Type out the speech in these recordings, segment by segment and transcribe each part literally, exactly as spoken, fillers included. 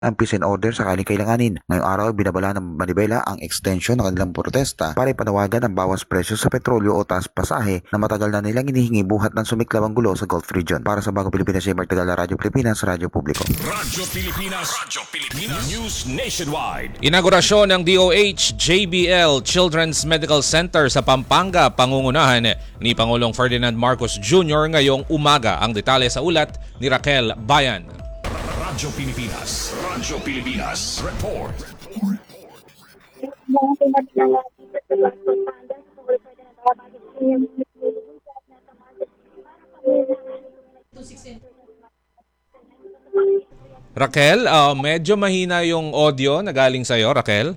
ang peace and order sakaling kailanganin. Ngayong araw, binabala ng Manibela ang extension ng kanilang protesta para ipanawagan ang bawas presyo sa petrolyo o taas pasahe na matagal na nilang inihingi buhat ng sumiklawang gulo sa Gulf region. Para sa Bagong Pilipinas, Mark Tagala, Radyo Pilipinas, Radyo Publiko. Radyo Pilipinas, Radyo Pilipinas, News Nationwide. Inaugurasyon ng D O H J B L Children's Medical Center sa Pampanga, pangungunahan ni Pangulong Ferdinand Marcos Junior ngayong umaga. Ang detalye sa ulat ni Raquel Bayan. Radyo Pilipinas, Radyo Pilipinas, Report. Raquel, uh, medyo mahina yung audio na galing sa'yo, Raquel.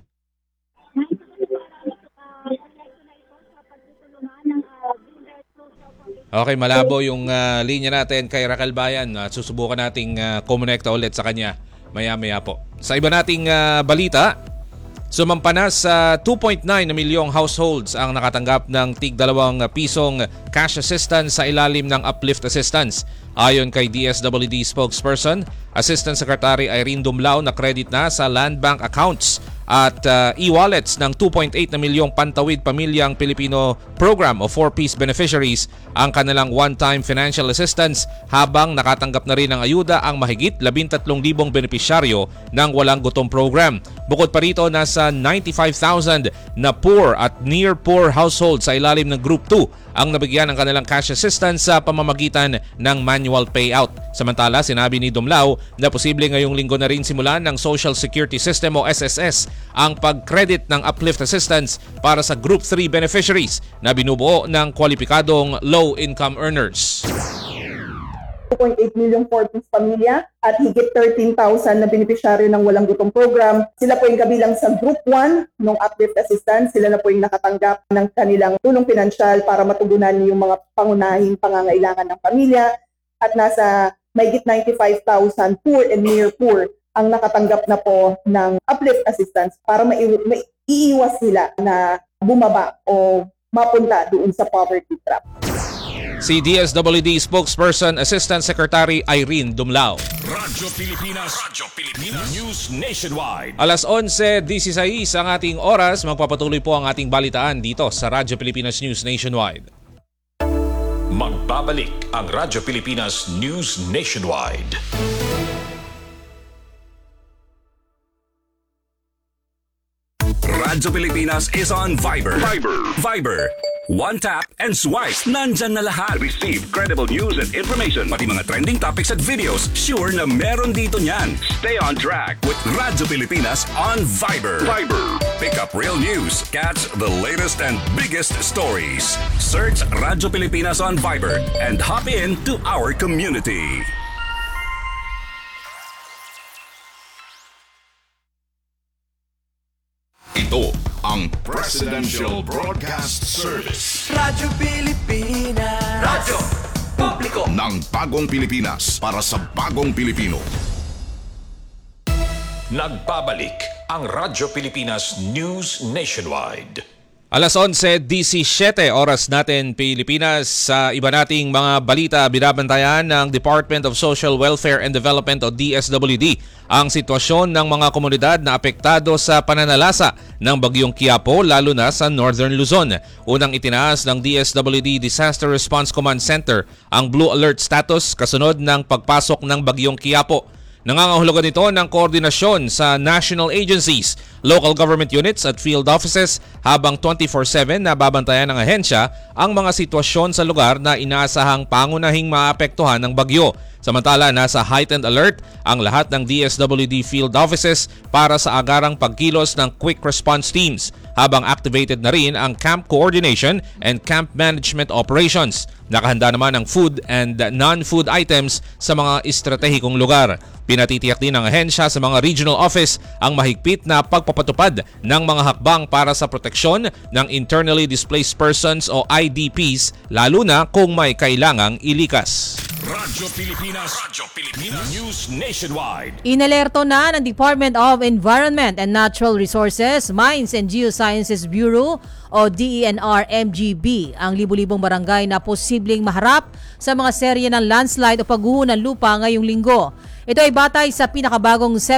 Okay, malabo yung uh, linya natin kay Raquel Bayan. Uh, susubukan nating uh, kumonekta ulit sa kanya maya-maya po. Sa iba nating uh, balita, sumampa na sa two point nine na milyong households ang nakatanggap ng tig dalawang pisong cash assistance sa ilalim ng uplift assistance. Ayon kay D S W D spokesperson, Assistant Secretary Irene Dumlao, na credit na sa land bank accounts at uh, e-wallets ng two point eight na milyong Pantawid Pamilyang Pilipino Program o four-piece beneficiaries ang kanilang one-time financial assistance, habang nakatanggap na rin ng ayuda ang mahigit labintatlong libong benepisyaryo ng Walang Gutom Program. Bukod pa rito, nasa ninety-five thousand na poor at near poor households sa ilalim ng Group two ang nabigyan ng kanilang cash assistance sa pamamagitan ng manual payout. Samantala, sinabi ni Dumlao na posible ngayong linggo na rin simulan ng Social Security System o S S S ang pag-credit ng uplift assistance para sa Group three beneficiaries na binubuo ng kwalipikadong low-income earners. two point eight milyong four-piece pamilya at higit thirteen thousand na benepisyaryo ng Walang Gutom Program. Sila po yung kabilang sa Group one ng uplift assistance. Sila na po yung nakatanggap ng kanilang tulong pinansyal para matugunan yung mga pangunahing pangangailangan ng pamilya. At nasa mahigit ninety-five thousand poor and near poor ang nakatanggap na po ng uplift assistance para maiiwas sila na bumaba o mapunta doon sa poverty trap. Si D S W D spokesperson Assistant Secretary Irene Dumlao. Radyo Pilipinas, Radyo Pilipinas, News Nationwide. Alas eleven sixteen ang ating oras. Magpapatuloy po ang ating balitaan dito sa Radyo Pilipinas News Nationwide. Magbabalik ang Radyo Pilipinas News Nationwide. Radyo Pilipinas is on Viber. Viber. Viber. One tap and swipe. Nandyan na lahat. Receive credible news and information. Pati mga trending topics at videos. Sure na meron dito niyan. Stay on track with Radyo Pilipinas on Viber. Viber. Pick up real news. Catch the latest and biggest stories. Search Radyo Pilipinas on Viber and hop in to our community. Ito ang Presidential Broadcast Service. Radyo Pilipinas. Radyo Publiko ng Bagong Pilipinas para sa Bagong Pilipino. Nagbabalik ang Radyo Pilipinas News Nationwide. Alas eleven seventeen oras natin Pilipinas. Sa iba nating mga balita, binabantayan ng Department of Social Welfare and Development o D S W D ang sitwasyon ng mga komunidad na apektado sa pananalasa ng bagyong Quiapo, lalo na sa Northern Luzon. Unang itinaas ng D S W D Disaster Response Command Center ang Blue Alert status kasunod ng pagpasok ng bagyong Quiapo. Nangangahulugan ito ng koordinasyon sa national agencies, local government units at field offices, habang twenty-four seven na babantayan ng ahensya ang mga sitwasyon sa lugar na inaasahang pangunahing maapektuhan ng bagyo. Samantala, nasa heightened alert ang lahat ng D S W D field offices para sa agarang pagkilos ng quick response teams, habang activated na rin ang camp coordination and camp management operations. Nakahanda naman ang food and non-food items sa mga estratehikong lugar. Pinatitiyak din ng ahensya sa mga regional office ang mahigpit na pagpapatupad ng mga hakbang para sa proteksyon ng internally displaced persons o I D Ps, lalo na kung may kailangang ilikas. Radyo Pilipinas. Pilipinas. Radyo Pilipinas. News Nationwide. Inalerto na ng Department of Environment and Natural Resources, Mines and Geosciences Bureau o D E N R M G B ang libu-libong barangay na posibleng maharap sa mga serye ng landslide o pagguho ng lupa ngayong linggo. Ito ay batay sa pinakabagong